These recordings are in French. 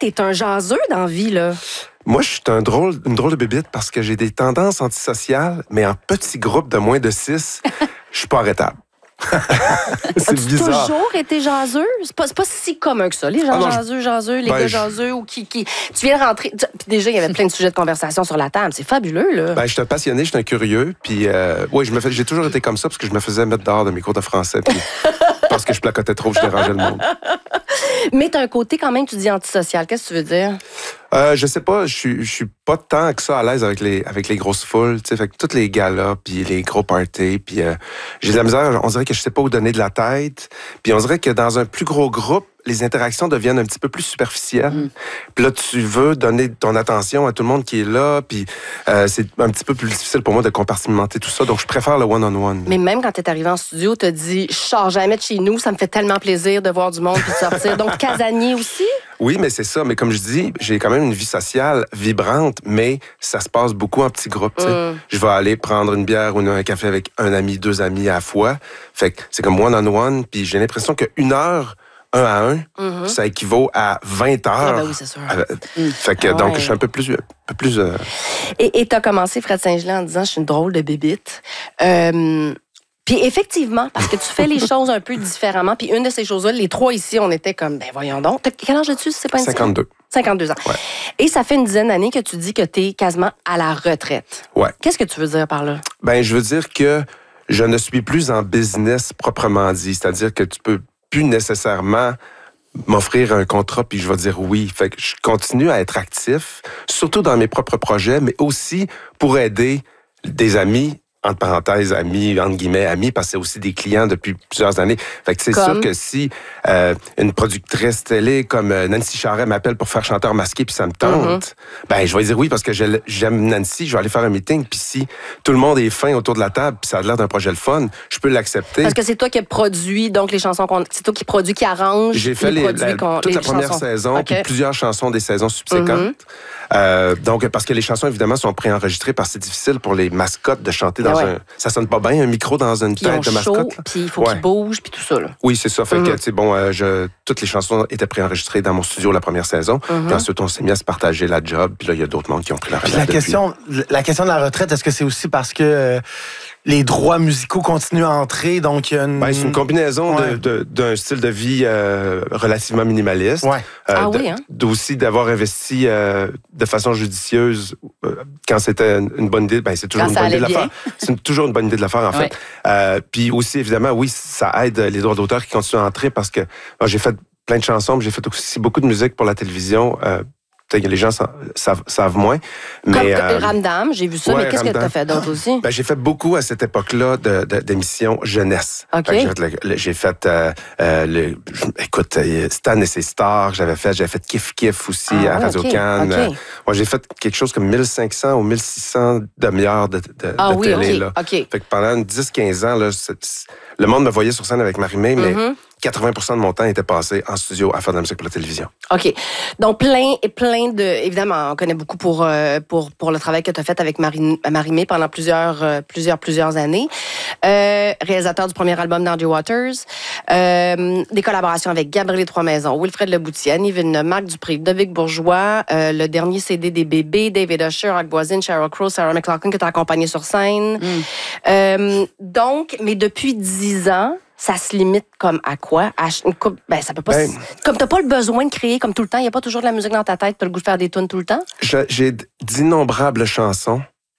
t'es un jaseux dans la vie, là. Moi, je suis une drôle de bébite parce que j'ai des tendances antisociales, mais en petits groupes de moins de 6, je suis pas arrêtable. C'est As-tu bizarre. toujours été jaseux? C'est pas si commun que ça. Les gens jaseux, les gars jaseux, ou qui... Tu viens de rentrer... Puis déjà, il y avait plein de sujets de conversation sur la table. C'est fabuleux, là. Ben, je suis un passionné, je suis un curieux. Puis, oui, j'ai toujours été comme ça parce que je me faisais mettre dehors de mes cours de français. Puis, parce que je placotais trop, je dérangeais le monde. Mais t'as un côté quand même, tu dis antisocial. Qu'est-ce que tu veux dire? Je sais pas, je suis pas tant que ça à l'aise avec les grosses foules, tu sais, fait que toutes les galas puis les gros parties, puis j'ai de la misère, on dirait que je sais pas où donner de la tête, puis on dirait que dans un plus gros groupe, les interactions deviennent un petit peu plus superficielles. Puis là, tu veux donner ton attention à tout le monde qui est là, puis c'est un petit peu plus difficile pour moi de compartimenter tout ça, donc je préfère le one-on-one. Mais même quand t'es arrivé en studio, t'as dit « Je sors jamais de chez nous, ça me fait tellement plaisir de voir du monde puis de sortir. » Donc, casanier aussi? Oui, mais c'est ça. Mais comme je dis, j'ai quand même une vie sociale vibrante, mais ça se passe beaucoup en petits groupes. Je vais aller prendre une bière ou un café avec un ami, 2 amis à la fois. Fait que c'est comme one-on-one, puis j'ai l'impression qu'une heure, 1 à 1, ça équivaut à 20 heures. Ah ben oui, c'est sûr. Fait que donc, je suis un peu plus... Et t'as commencé, Fred Saint-Gelais, en disant « Je suis une drôle de bébite. » Puis effectivement, parce que tu fais les choses un peu différemment. Puis une de ces choses-là, les 3 ici, on était comme, ben voyons donc. Quel âge as-tu, si c'est pas une 52. 52 ans. Ouais. Et ça fait une dizaine d'années que tu dis que t'es quasiment à la retraite. Ouais. Qu'est-ce que tu veux dire par là? Ben, je veux dire que je ne suis plus en business proprement dit. C'est-à-dire que tu peux plus nécessairement m'offrir un contrat puis je vais dire oui. Fait que je continue à être actif, surtout dans mes propres projets, mais aussi pour aider des amis, entre parenthèses, amis, entre guillemets, amis, parce que c'est aussi des clients depuis plusieurs années. Fait que c'est sûr que si une productrice télé comme Nancy Charret m'appelle pour faire chanteur masqué puis ça me tente, ben je vais dire oui parce que j'aime Nancy, je vais aller faire un meeting puis si tout le monde est fin autour de la table puis ça a l'air d'un projet le fun, je peux l'accepter. Parce que c'est toi qui as produit donc les chansons c'est toi qui produis, qui arrange. J'ai fait toute la première saison puis plusieurs chansons des saisons subséquentes. Donc, parce que les chansons, évidemment, sont préenregistrées parce que c'est difficile pour les mascottes de chanter dans ça sonne pas bien, un micro dans une tête de mascotte. Puis il faut qu'ils bougent, puis tout ça. Là. Oui, c'est ça. Fait que, tu sais, bon, toutes les chansons étaient préenregistrées dans mon studio la première saison. Puis ensuite, on s'est mis à se partager la job. Puis là, il y a d'autres mondes qui ont pris la relève la question de la retraite, est-ce que c'est aussi parce que les droits musicaux continuent à entrer, donc il y a une... Ben, c'est une combinaison d'un style de vie relativement minimaliste. Aussi d'avoir investi de façon judicieuse quand c'était une bonne idée. Ben, c'est toujours une bonne idée de la faire. C'est toujours une bonne idée de la faire, en fait. Puis aussi, évidemment, oui, ça aide les droits d'auteur qui continuent à entrer parce que j'ai fait plein de chansons, mais j'ai fait aussi beaucoup de musique pour la télévision. Peut-être que les gens savent moins. Mais, comme Ramdam, j'ai vu ça, mais qu'est-ce que tu as fait d'autre aussi? Ben, j'ai fait beaucoup à cette époque-là d'émissions jeunesse. J'ai fait écoute, Stan et ses stars, j'avais fait Kiff Kiff aussi à Radio-Can. Moi, j'ai fait quelque chose comme 1500 ou 1600 demi-heures de télé. Là. Fait que pendant 10-15 ans, là, le monde me voyait sur scène avec Marie-Mé, mais 80% de mon temps était passé en studio à faire de la musique pour la télévision. OK. Donc, plein de... Évidemment, on connaît beaucoup pour le travail que tu as fait avec Marie-Mé pendant plusieurs années. Réalisateur du premier album d'Andrew Waters. Des collaborations avec Gabriel Trois-Maisons, Wilfred Leboutier, Annie Villeneuve, Marc Dupré, Ludovic Bourgeois, le dernier CD des Bébés, David Usher, Art Voisine, Sheryl Crow, Sarah McLachlan que tu as accompagné sur scène. Donc, mais depuis 10 ans, ça se limite comme à quoi? Ça peut pas... Comme t'as pas le besoin de créer comme tout le temps, il n'y a pas toujours de la musique dans ta tête, t'as le goût de faire des tunes tout le temps? J'ai d'innombrables chansons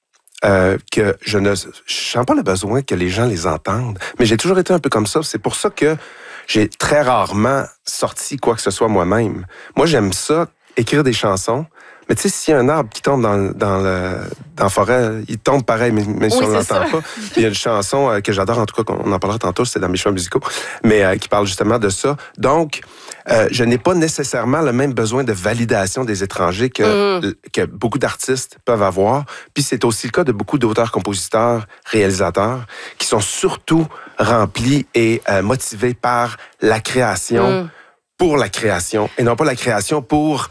que je sens pas le besoin que les gens les entendent. Mais j'ai toujours été un peu comme ça. C'est pour ça que j'ai très rarement sorti quoi que ce soit moi-même. Moi, j'aime ça, écrire des chansons. Mais tu sais, s'il y a un arbre qui tombe dans la forêt, il tombe pareil, même si on ne l'entend pas. Il y a une chanson que j'adore, en tout cas, on en parlera tantôt, c'est dans mes choix musicaux, mais qui parle justement de ça. Donc, je n'ai pas nécessairement le même besoin de validation des étrangers que beaucoup d'artistes peuvent avoir. Puis c'est aussi le cas de beaucoup d'auteurs, compositeurs, réalisateurs, qui sont surtout remplis et motivés par la création, pour la création, et non pas la création pour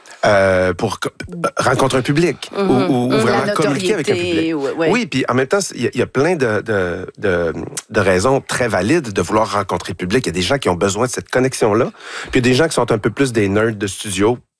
rencontrer un public ou vraiment communiquer avec un public. Oui, puis en même temps, il y a plein de raisons très valides de vouloir rencontrer le public. Il y a des gens qui ont besoin de cette connexion-là. Puis il y a des gens qui sont un peu plus des nerds de studio.